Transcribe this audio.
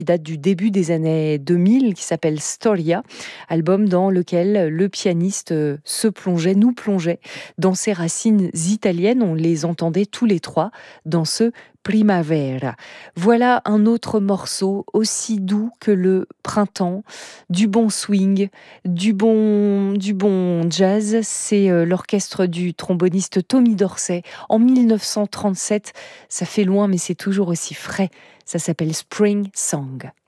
qui date du début des années 2000, qui s'appelle Storia, album dans lequel le pianiste nous plongeait dans ses racines italiennes. On les entendait tous les trois dans ce Primavera. Voilà un autre morceau aussi doux que le printemps, du bon swing, du bon jazz. C'est l'orchestre du tromboniste Tommy Dorsey en 1937. Ça fait loin, mais c'est toujours aussi frais. Ça s'appelle Spring Song.